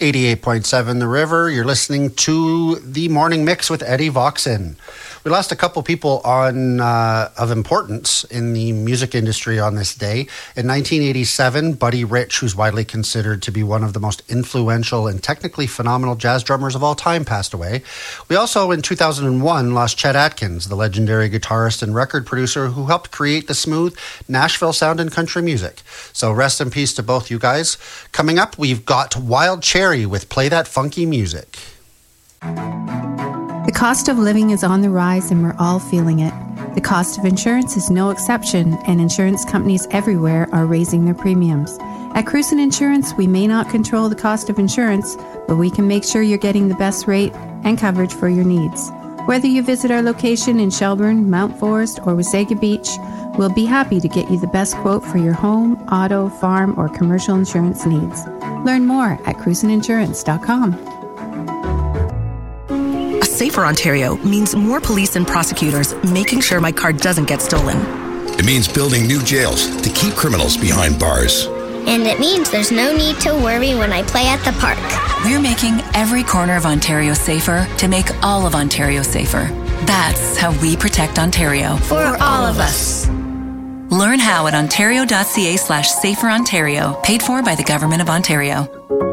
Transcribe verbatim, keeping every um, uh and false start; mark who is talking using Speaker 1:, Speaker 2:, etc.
Speaker 1: eighty-eight point seven The River. You're listening to The Morning Mix with Eddie Voxen. We lost a couple people on uh, of importance in the music industry on this day. In nineteen eighty-seven, Buddy Rich, who's widely considered to be one of the most influential and technically phenomenal jazz drummers of all time, passed away. We also, in two thousand one, lost Chet Atkins, the legendary guitarist and record producer who helped create the smooth Nashville sound in country music. So rest in peace to both you guys. Coming up, we've got Wild Cherry with Play That Funky Music.
Speaker 2: The cost of living is on the rise and we're all feeling it. The cost of insurance is no exception, and insurance companies everywhere are raising their premiums. At Cruisin' Insurance, we may not control the cost of insurance, but we can make sure you're getting the best rate and coverage for your needs. Whether you visit our location in Shelburne, Mount Forest, or Wasaga Beach, we'll be happy to get you the best quote for your home, auto, farm, or commercial insurance needs. Learn more at cruisin insurance dot com.
Speaker 3: Safer Ontario means more police and prosecutors making sure my car doesn't get stolen.
Speaker 4: It means building new jails to keep criminals behind bars.
Speaker 5: And it means there's no need to worry when I play at the park.
Speaker 6: We're making every corner of Ontario safer to make all of Ontario safer. That's how we protect Ontario.
Speaker 5: For, For all of us.
Speaker 6: Learn how at ontario.ca slash safer Ontario, paid for by the Government of Ontario.